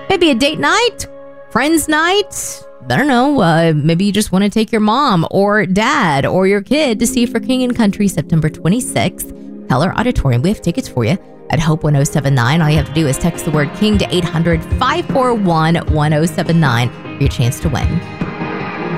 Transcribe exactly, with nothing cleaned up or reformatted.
Maybe a date night, friends night. I don't know. Uh, maybe you just want to take your mom or dad or your kid to see For King and Country September twenty-sixth. Keller Auditorium. We have tickets for you at Hope one oh seven nine. All you have to do is text the word King to eight hundred, five four one, one oh seven nine for your chance to win.